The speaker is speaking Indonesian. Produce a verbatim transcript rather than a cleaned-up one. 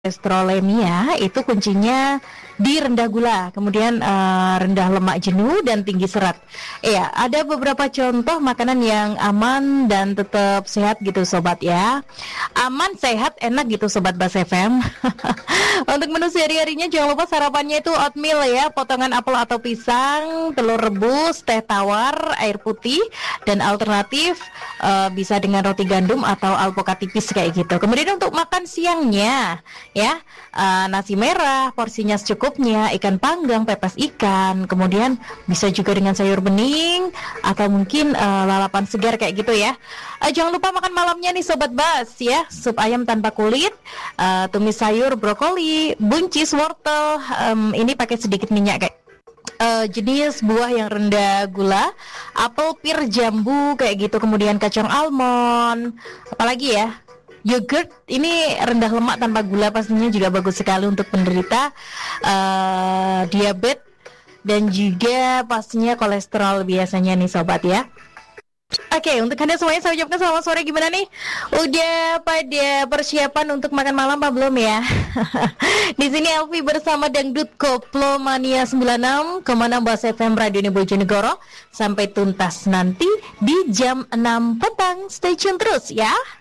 Kolesterolemia itu kuncinya di rendah gula, kemudian uh, rendah lemak jenuh dan tinggi serat. Iya, ada beberapa contoh makanan yang aman dan tetap sehat gitu sobat ya. Aman, sehat, enak gitu sobat Bas F M. Untuk menu sehari-harinya jangan lupa sarapannya itu oatmeal ya, potongan apel atau pisang, telur rebus, teh tawar, air putih, dan alternatif uh, bisa dengan roti gandum atau alpukat tipis kayak gitu. Kemudian untuk makan siangnya ya, uh, nasi merah porsinya secukupnya, ikan panggang, pepes ikan, kemudian bisa juga dengan sayur bening atau mungkin uh, lalapan segar kayak gitu ya. Uh, jangan lupa makan malamnya nih sobat Bas ya, sup ayam tanpa kulit, uh, tumis sayur brokoli, buncis, wortel, um, ini pakai sedikit minyak kayak Uh, jenis buah yang rendah gula, apel, pir, jambu kayak gitu, kemudian kacang almond, apalagi ya, yogurt ini rendah lemak tanpa gula pastinya juga bagus sekali untuk penderita uh, diabetes dan juga pastinya kolesterol biasanya nih sobat ya. Oke, okay, untuk Anda semuanya saya ucapkan selamat sore. Gimana nih? Udah pada persiapan untuk makan malam apa belum ya? Di sini Elvi bersama Dangdut Koplo Mania sembilan puluh enam koma enam Bas F M Radio Bojonegoro sampai tuntas nanti di jam enam petang. Stay tune terus ya.